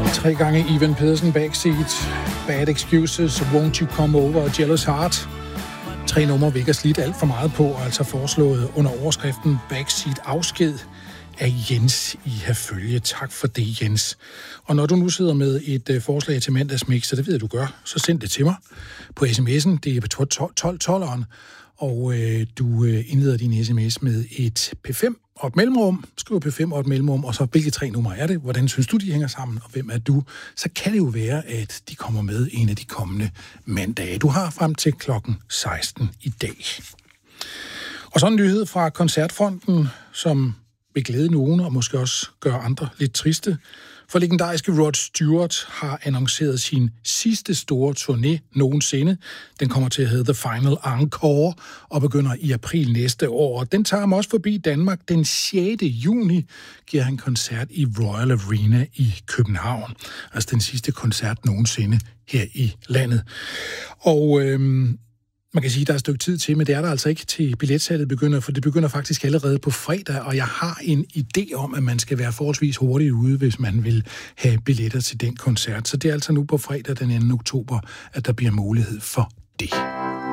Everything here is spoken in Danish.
3 gange Ivan Pedersen Backseat, Bad Excuses, Won't You Come Over og Jealous Heart. 3 numre vi ikke har slidt alt for meget på, og altså foreslået under overskriften Backseat afsked af Jens i Herfølge. Tak for det, Jens. Og når du nu sidder med et forslag til mandagsmix, så det ved jeg, du gør, så send det til mig på sms'en. Det er på 1212'eren, og du indleder din sms med et P5 og et mellemrum. Skriv P5 og et mellemrum, og så hvilke 3 numre er det? Hvordan synes du, de hænger sammen, og hvem er du? Så kan det jo være, at de kommer med en af de kommende mandage. Du har frem til klokken 16 i dag. Og så en nyhed fra Koncertfronten, som vil glæde nogen, og måske også gøre andre lidt triste. For legendariske Rod Stewart har annonceret sin sidste store turné nogensinde. Den kommer til at hedde The Final Encore og begynder i april næste år. Den tager ham også forbi Danmark. Den 6. juni giver han koncert i Royal Arena i København. Altså den sidste koncert nogensinde her i landet. Og man kan sige, at der er et stykke tid til, men det er der altså ikke til billetsalget begynder, for det begynder faktisk allerede på fredag, og jeg har en idé om, at man skal være forholdsvis hurtigt ude, hvis man vil have billetter til den koncert. Så det er altså nu på fredag den 2. oktober, at der bliver mulighed for det.